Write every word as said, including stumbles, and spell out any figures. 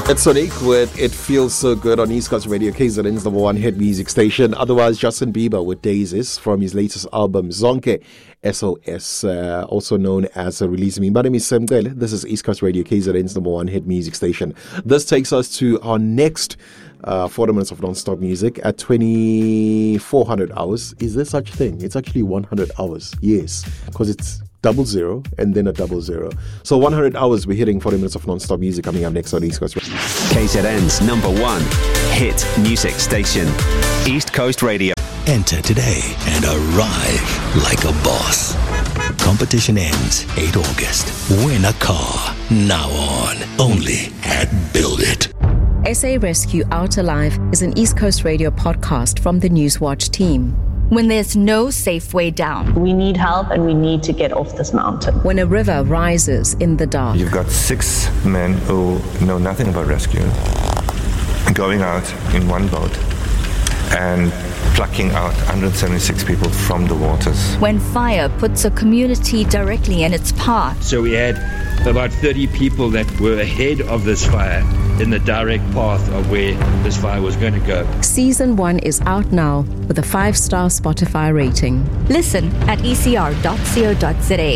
It's Sonic with It Feels So Good on East Coast Radio, K Z N's number one hit music station. Otherwise, Justin Bieber with Daisies from his latest album, Zonke S O S, uh, also known as uh, Release Me. My name is Semgele. This is East Coast Radio, K Z N's number one hit music station. This takes us to our next uh, forty minutes of non-stop music at twenty-four hundred hours. Is there such a thing? It's actually one hundred hours. Yes, because it's double zero and then a double zero. So one hundred hours, we're hitting forty minutes of non-stop music coming up next on East Coast Radio. K Z N's number one hit music station, East Coast Radio. Enter today and arrive like a boss. Competition ends eighth of August. Win a car now on, only at Build It. S A Rescue Out Alive is an East Coast Radio podcast from the Newswatch team. When there's no safe way down. We need help and we need to get off this mountain. When a river rises in the dark. You've got six men who know nothing about rescue going out in one boat and plucking out one hundred seventy-six people from the waters. When fire puts a community directly in its path. So we had about thirty people that were ahead of this fire in the direct path of where this fire was going to go. Season one is out now with a five-star Spotify rating. Listen at e c r dot co dot za.